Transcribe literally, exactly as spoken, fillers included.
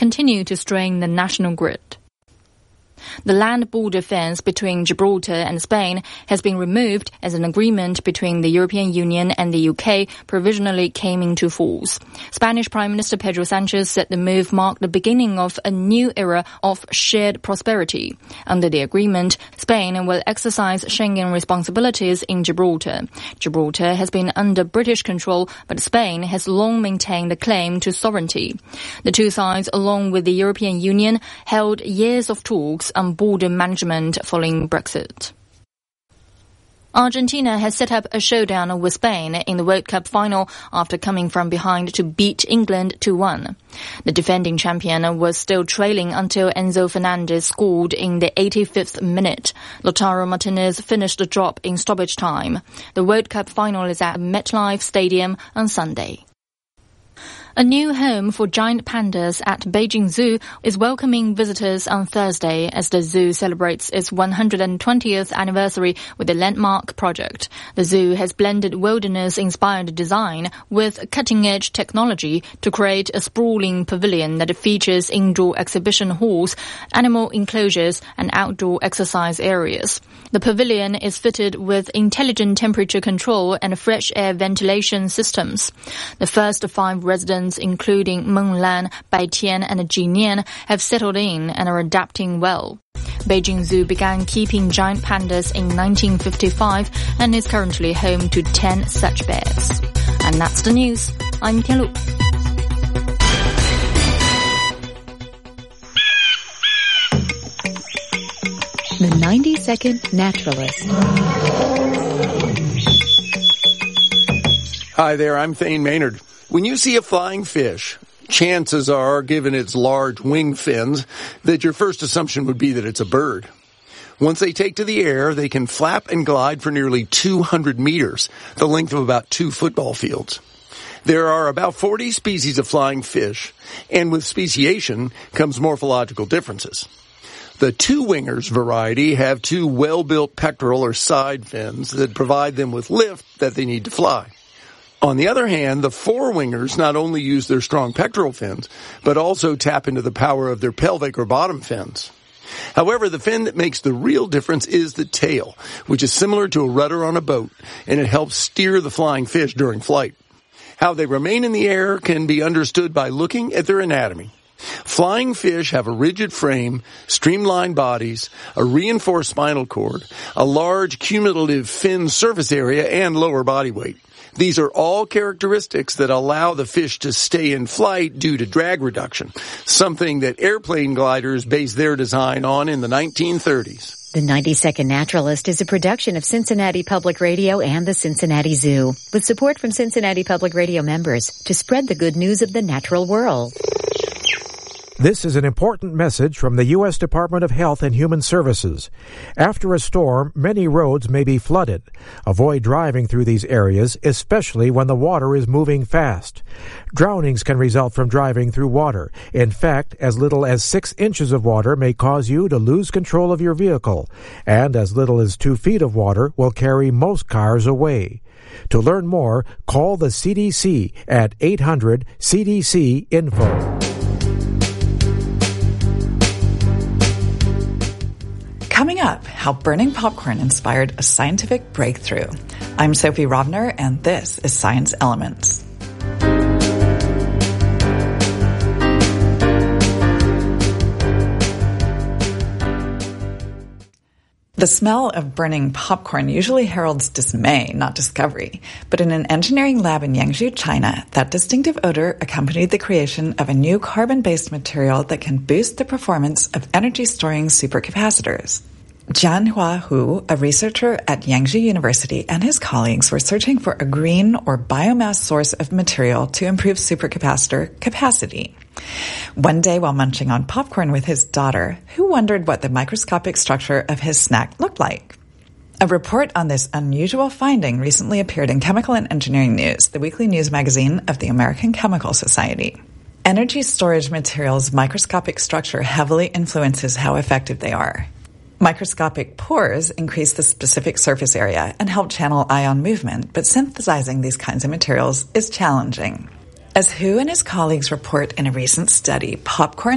continue to strain the national grid. The land border fence between Gibraltar and Spain has been removed as an agreement between the European Union and the U K provisionally came into force. Spanish Prime Minister Pedro Sanchez said the move marked the beginning of a new era of shared prosperity. Under the agreement, Spain will exercise Schengen responsibilities in Gibraltar. Gibraltar has been under British control, but Spain has long maintained the claim to sovereignty. The two sides, along with the European Union, held years of talks on border management following Brexit. Argentina has set up a showdown with Spain in the World Cup final after coming from behind to beat England two one. The defending champion was still trailing until Enzo Fernandez scored in the eighty-fifth minute. Lautaro Martinez finished the drop in stoppage time. The World Cup final is at MetLife Stadium on Sunday. A new home for giant pandas at Beijing Zoo is welcoming visitors on Thursday as the zoo celebrates its one hundred twentieth anniversary with the Landmark project. The zoo has blended wilderness-inspired design with cutting-edge technology to create a sprawling pavilion that features indoor exhibition halls, animal enclosures, and outdoor exercise areas. The pavilion is fitted with intelligent temperature control and fresh air ventilation systems. The first five residents, including Meng Lan, Bai Tian, and Jinian, have settled in and are adapting well. Beijing Zoo began keeping giant pandas in nineteen fifty-five and is currently home to ten such bears. And that's the news. I'm Tianlu. The ninety second Naturalist. Hi there, I'm Thane Maynard. When you see a flying fish, chances are, given its large wing fins, that your first assumption would be that it's a bird. Once they take to the air, they can flap and glide for nearly two hundred meters, the length of about two football fields. There are about forty species of flying fish, and with speciation comes morphological differences. The two-wingers variety have two well-built pectoral or side fins that provide them with lift that they need to fly. On the other hand, the four-wingers not only use their strong pectoral fins, but also tap into the power of their pelvic or bottom fins. However, the fin that makes the real difference is the tail, which is similar to a rudder on a boat, and it helps steer the flying fish during flight. How they remain in the air can be understood by looking at their anatomy. Flying fish have a rigid frame, streamlined bodies, a reinforced spinal cord, a large cumulative fin surface area, and lower body weight. These are all characteristics that allow the fish to stay in flight due to drag reduction, something that airplane gliders based their design on in the nineteen thirties. The ninety second Naturalist is a production of Cincinnati Public Radio and the Cincinnati Zoo, with support from Cincinnati Public Radio members to spread the good news of the natural world. This is an important message from the U S Department of Health and Human Services. After a storm, many roads may be flooded. Avoid driving through these areas, especially when the water is moving fast. Drownings can result from driving through water. In fact, as little as six inches of water may cause you to lose control of your vehicle, and as little as two feet of water will carry most cars away. To learn more, call the C D C at eight hundred C D C info. Coming up, how burning popcorn inspired a scientific breakthrough. I'm Sophie Rovner, and this is Science Elements. The smell of burning popcorn usually heralds dismay, not discovery. But in an engineering lab in Yangzhou, China, that distinctive odor accompanied the creation of a new carbon-based material that can boost the performance of energy-storing supercapacitors. Jianhua Hu, a researcher at Yangzhou University, and his colleagues were searching for a green or biomass source of material to improve supercapacitor capacity. One day, while munching on popcorn with his daughter, Hu wondered what the microscopic structure of his snack looked like. A report on this unusual finding recently appeared in Chemical and Engineering News, the weekly news magazine of the American Chemical Society. Energy storage materials' microscopic structure heavily influences how effective they are. Microscopic pores increase the specific surface area and help channel ion movement, but synthesizing these kinds of materials is challenging. As Hu and his colleagues report in a recent study, popcorn